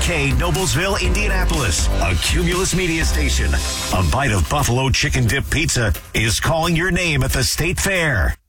WKYK, Noblesville, Indianapolis, a Cumulus media station. A bite of buffalo chicken dip pizza is calling your name at the State Fair.